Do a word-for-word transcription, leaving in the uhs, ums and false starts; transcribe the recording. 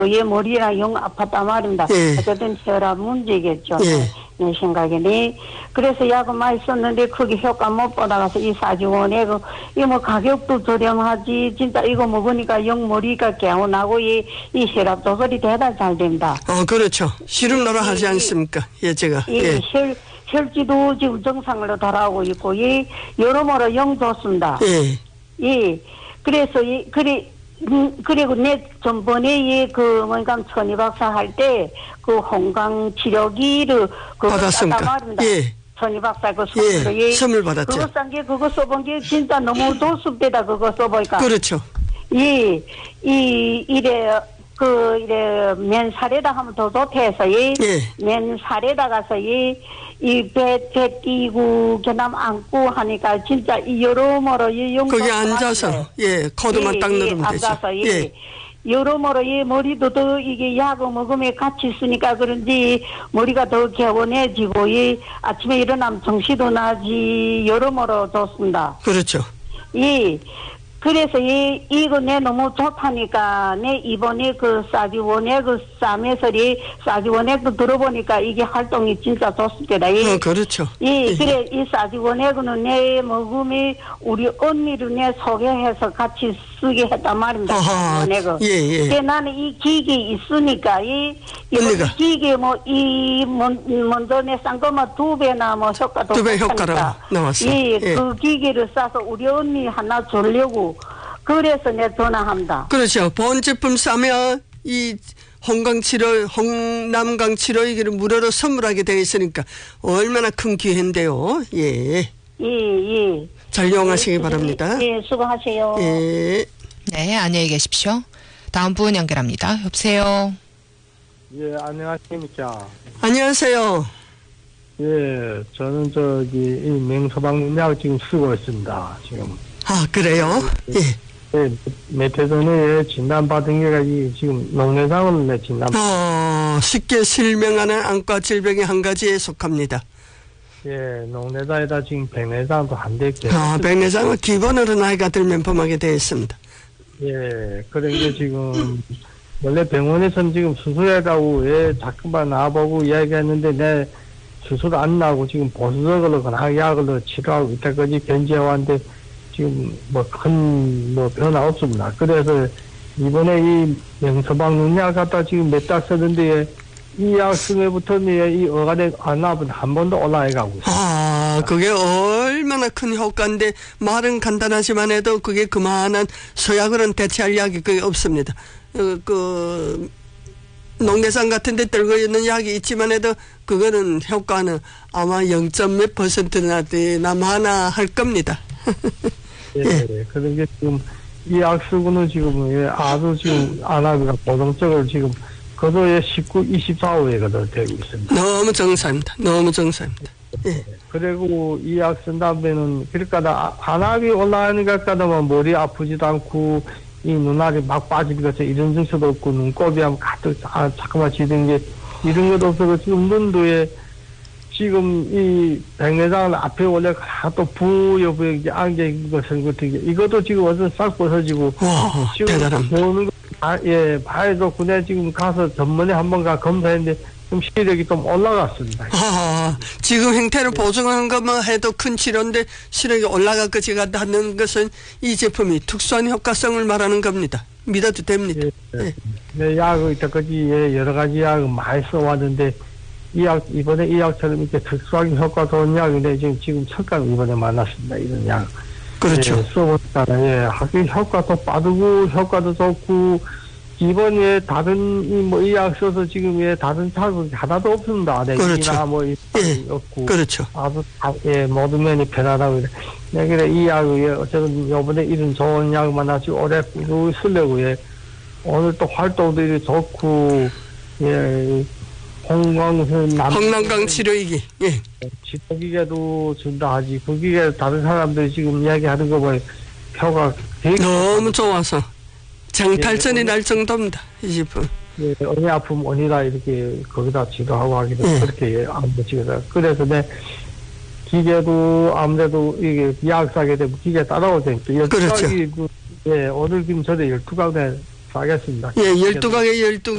얘 머리랑 영 아팠단 말입니다. 예. 어쨌든 혈압 문제겠죠. 예. 내 생각에는. 그래서 약을 많이 썼는데 그게 효과 못 받아가서 이 사지원에 그, 이 뭐 가격도 저렴하지. 진짜 이거 먹으니까 영 머리가 개운하고 이, 이 혈압 조절이 대단히 잘 된다. 어, 그렇죠. 시름노라 하지 않습니까? 예, 제가. 이 예. 혈, 혈지도 지금 정상으로 돌아오고 있고, 이 여러모로 영 좋습니다. 예. 예. 그래서 이, 그래, 음, 그리고 내 전번에 그 뭔가 천희 박사 할 때 그 홍강 치료기를 그거 받았습니까? 예. 천희 박사 그 예. 선물 선물 받았죠. 그거 싼 게 그거 써본 게 진짜 너무 도수배다 그거 써보니까. 그렇죠. 예. 이 이래 그 이래 맨살에다 하면 더 좋다 해서 이 예. 맨살에다 가서 이이배 띄고 그다음 안고 하니까 진짜 이 여러모로 이 용도 거기 앉아서 예 코드만 예, 딱 누르면 예, 되죠. 앉아서 예. 예. 여러모로 이 머리도 더 이게 약을 먹으면 같이 쓰니까 그런지 머리가 더 개운해지고 이 아침에 일어나면 정신도 나지 여러모로 좋습니다. 그렇죠. 예. 그래서 이 이거 내 너무 좋다니까 내 이번에 그 사지원에 그 쌈에서리 사지원액도 들어보니까 이게 활동이 진짜 좋습니다. 예. 어, 그렇죠. 예, 예. 그래 이 사지원액은 내 먹음이 우리 언니를 내 소개해서 같이 쓰게 했단 말입니다. 아하, 사지원액은. 예, 예. 근데 나는 이 기계 있으니까 이 언니가. 이 기계 뭐 이 먼저 내 싼 거만 두 배나 뭐 효과도 두 배 좋다니까. 효과가 나왔어. 예, 예. 그 기계를 싸서 우리 언니 하나 주려고 그래서 내 전화합니다. 그렇죠. 본 제품 싸면 이 홍강치료, 홍남강치료 이기를 무료로 선물하게 되어 있으니까 얼마나 큰 기회인데요. 예. 예, 예. 잘 이용하시기 바랍니다. 예, 수고하세요. 예. 네, 안녕히 계십시오. 다음 분 연결합니다. 여보세요. 예, 안녕하십니까. 안녕하세요. 예, 저는 저기 이 맹소방약 지금 쓰고 있습니다. 지금. 아, 그래요? 예. 예, 몇해 전에 진단받은 게가 이 지금 농내상을 내 진단. 어, 쉽게 설명하는 안과 질병의 한 가지에 속합니다. 예, 농내장에다 지금 백내장도 한 대 있고요. 아, 백내장은 기본으로 나이가 들면 범하게 되어 있습니다. 예, 그런데 지금 원래 병원에서는 지금 수술해라고 예, 자꾸만 나보고 이야기했는데 내 수술 안 나고 지금 보수적으로 그냥 약으로 치료하고 이때까지 견제해왔는데 지금 뭐 큰 뭐 변화 없습니다. 그래서 이번에 이 명서방농약 갖다 지금 몇 달 썼는데 이 약 쓰면부터는 이 어간의 안압은 한 번도 올라가고 있어요. 아, 그게 얼마나 큰 효과인데 말은 간단하지만 해도 그게 그만한 소약으로는 대체할 약이 거의 없습니다. 어, 그 농내상 같은 데 들고 있는 약이 있지만 해도 그거는 효과는 아마 영 점 몇 퍼센트나 남하나 할 겁니다. 예, 예. 그런데 지금 이 약 쓰고는 지금 예, 아주 지금 안압이가 보정적으로 지금 그도에 십구, 이십사 호에가 되고 있습니다. 너무 정상입니다. 너무 정상입니다. 예. 그리고 이 약 쓴 다음에는 그러니까 안압이 올라가니까 까다만 머리 아프지도 않고 이 눈알이 막 빠지는 것처럼 이런 증세도 없고 눈곱이 하면 가득 아, 자꾸만 지는 게 이런 것도 없어서 지금 눈도에 지금 이 백내장 앞에 원래 또 부여 부여 안개 것은 같은 게 이것도 지금 완전 싹 벗어지고 와, 지금 대단합니다. 보는 거 아, 예 봐야죠. 군에 지금 가서 전문에 한번 가 검사했는데 좀 시력이 좀 올라갔습니다. 아, 지금 행태를 보정한 것만 해도 큰 치료인데 시력이 올라갈 것이 같다는 것은 이 제품이 특수한 효과성을 말하는 겁니다. 믿어도 됩니다. 예, 예. 네, 약을 이때까지 예, 여러 가지 약을 많이 써왔는데 이 약, 이번에 이 약처럼 이렇게 특수하게 효과 좋은 약인데 지금, 지금 첫강 이번에 만났습니다. 이런 약. 그렇죠. 예, 써보니까, 예, 하긴 효과도 빠르고, 효과도 좋고, 이번에 다른, 이, 뭐, 이 약 써서 지금, 예, 다른 자극이 하나도 없습니다. 네, 그렇죠. 이나 뭐, 이, 예, 없고. 그렇죠. 아주, 다, 예, 모든 면이 편하다고. 이래. 네, 그래, 이 약을, 예, 어쨌든, 요번에 이런 좋은 약 만나서 오래 꾸준히 쓰려고, 예, 오늘 또 활동도 이렇게 좋고, 예, 홍광선 남 홍남강 치료이기. 예. 지도기계도 준다 하지. 그 기계 다른 사람들이 지금 이야기하는 거 보면 표가 되게 너무 좋아서 장탈전이 예, 날 정도입니다. 이 제품. 예, 어느 아픔 어디다 이렇게 거기다 치료하고 하기도 예. 그렇게 아무도 지금 그래서 내 기계도 아무래도 이게 약 사게 되면 기계 따라오죠. 그렇죠. 예, 오늘 지금 저도 열두 강에 가겠습니다. 예, 열두 강에 열두